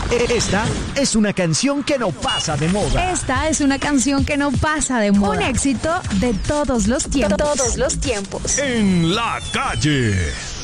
Esta es una canción que no pasa de moda. Esta es una canción que no pasa de moda. Un éxito de todos los tiempos. Todos los tiempos. En la calle.